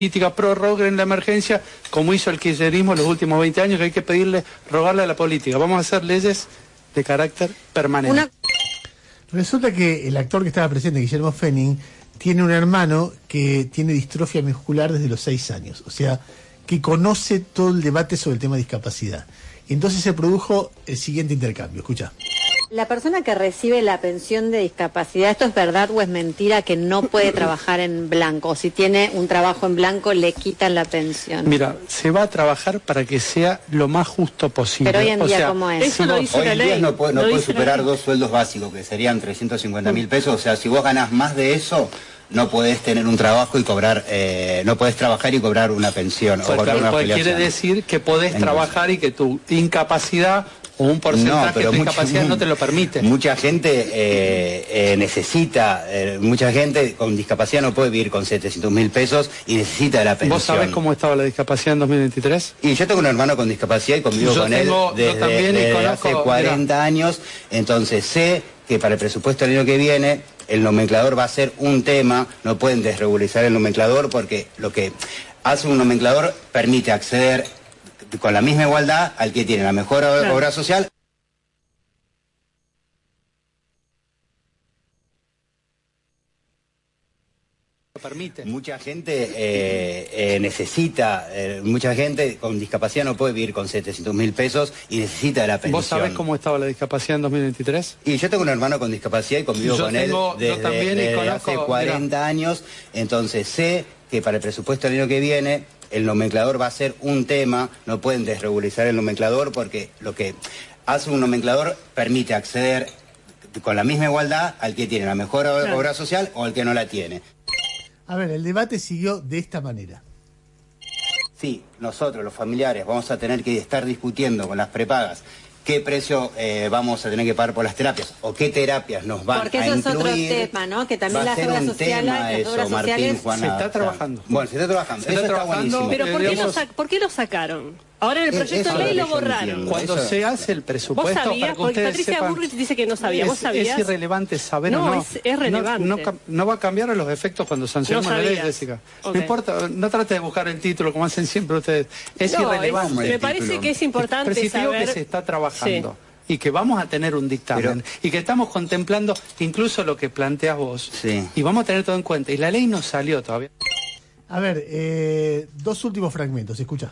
política, prorroguen la emergencia, como hizo el kirchnerismo en los últimos 20 años, que hay que pedirle, rogarle a la política. Vamos a hacer leyes de carácter permanente. Resulta que el actor que estaba presente, Guillermo Fenning, tiene un hermano que tiene distrofia muscular desde los 6 años, o sea, que conoce todo el debate sobre el tema de discapacidad. Y entonces se produjo el siguiente intercambio, escucha. La persona que recibe la pensión de discapacidad, ¿esto es verdad o es mentira que no puede trabajar en blanco? O si tiene un trabajo en blanco, le quitan la pensión. Mira, se va a trabajar para que sea lo más justo posible. Pero hoy en día, ¿cómo es? Eso lo dice la ley. Hoy en día no puede superar 2 sueldos básicos, que serían 350.000 pesos. O sea, si vos ganás más de eso, no podés tener un trabajo y cobrar, no podés trabajar y cobrar una pensión. O cobrar una afiliación. Quiere decir que podés trabajar y que tu incapacidad o un porcentaje de tu discapacidad no te lo permite. Mucha gente necesita, mucha gente con discapacidad no puede vivir con 700.000 pesos y necesita de la pensión. ¿Vos sabés cómo estaba la discapacidad en 2023? Y yo tengo un hermano con discapacidad y convivo con él desde hace 40 años, entonces sé que para el presupuesto del año que viene el nomenclador va a ser un tema, no pueden desregularizar el nomenclador porque lo que hace un nomenclador permite acceder con la misma igualdad al que tiene la mejor obra social. Permite. Mucha gente necesita, mucha gente con discapacidad no puede vivir con 700.000 pesos y necesita de la pensión. ¿Vos sabés cómo estaba la discapacidad en 2023? Y yo tengo un hermano con discapacidad y convivo con él desde hace 40 años, entonces sé que para el presupuesto del año que viene el nomenclador va a ser un tema, no pueden desregularizar el nomenclador porque lo que hace un nomenclador permite acceder con la misma igualdad al que tiene la mejor obra social o al que no la tiene. A ver, el debate siguió de esta manera. Sí, nosotros, los familiares, vamos a tener que estar discutiendo con las prepagas qué precio vamos a tener que pagar por las terapias o qué terapias nos van a incluir. Porque eso es otro tema, ¿no? Que también las obras sociales, Juana, se está trabajando. Bueno, se está trabajando. Eso está buenísimo. Pero ¿por qué lo sacaron? Ahora en el proyecto de ley lo borraron. Cuando se hace el presupuesto, ¿Vos sabías? Porque Patricia Bullrich dice que no sabía. ¿Vos sabías? Es irrelevante saber o no. Es relevante. No va a cambiar a los efectos cuando sancionemos la ley, Jessica. Okay. No importa, no trate de buscar el título como hacen siempre ustedes. Es irrelevante. Me parece que es importante saber. Pero saber que se está trabajando. Sí. Y que vamos a tener un dictamen, y que estamos contemplando incluso lo que planteas vos, y vamos a tener todo en cuenta, y la ley no salió todavía. A ver, 2 últimos fragmentos, escucha.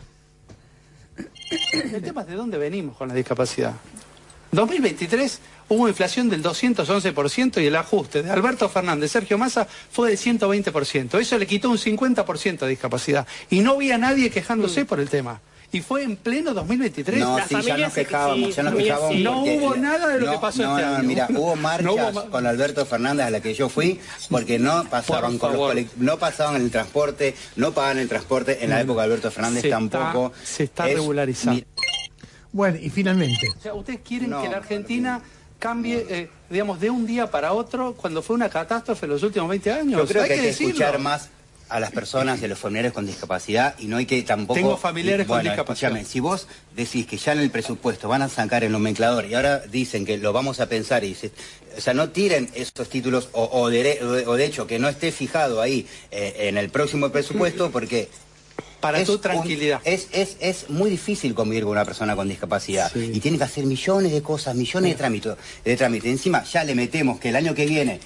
El tema es de dónde venimos con la discapacidad. 2023 hubo inflación del 211% y el ajuste de Alberto Fernández, Sergio Massa, fue del 120%. Eso le quitó un 50% de discapacidad. Y no había nadie quejándose por el tema. Y fue en pleno 2023. No, sí, ya nos quejábamos, No hubo nada de lo que pasó este año. Mira, hubo marchas con Alberto Fernández a la que yo fui, porque no pasaban no pasaban el transporte, no pagaban el transporte, en la época de Alberto Fernández tampoco. Se está regularizando. Bueno, y finalmente. O sea, ¿ustedes quieren que la Argentina cambie, digamos, de un día para otro, cuando fue una catástrofe en los últimos 20 años? Yo creo que hay que escuchar más a las personas y a los familiares con discapacidad, y no hay que tampoco... Tengo familiares con discapacidad. Escúchame, si vos decís que ya en el presupuesto van a sacar el nomenclador y ahora dicen que lo vamos a pensar y o sea, no tiren esos títulos o de hecho que no esté fijado ahí en el próximo presupuesto, porque... Para tu tranquilidad. Es muy difícil convivir con una persona con discapacidad. Sí. Y tiene que hacer millones de cosas, millones de trámites. Encima ya le metemos que el año que viene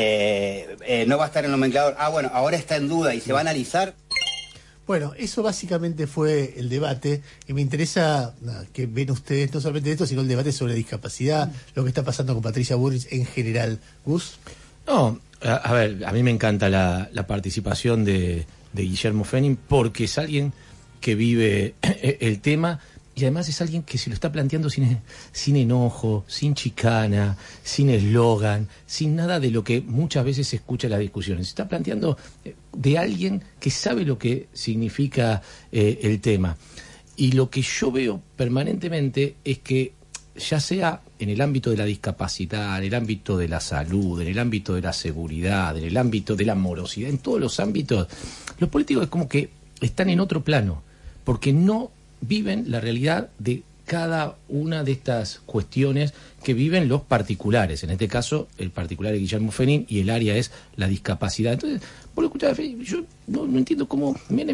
no va a estar en el nomenclador. Bueno, ahora está en duda y se va a analizar. Bueno, eso básicamente fue el debate. Y me interesa que ven ustedes no solamente esto, sino el debate sobre discapacidad, lo que está pasando con Patricia Bullrich en general. ¿Gus? No, a ver, a mí me encanta la participación de Guillermo Fenning, porque es alguien que vive el tema y además es alguien que se lo está planteando sin enojo, sin chicana, sin eslogan, sin nada de lo que muchas veces se escucha en las discusiones. Se está planteando de alguien que sabe lo que significa el tema. Y lo que yo veo permanentemente es que ya sea en el ámbito de la discapacidad, en el ámbito de la salud, en el ámbito de la seguridad, en el ámbito de la morosidad, en todos los ámbitos, los políticos es como que están en otro plano, porque no viven la realidad de cada una de estas cuestiones que viven los particulares. En este caso, el particular es Guillermo Fenning y el área es la discapacidad. Entonces, por lo escuchar, yo no entiendo cómo...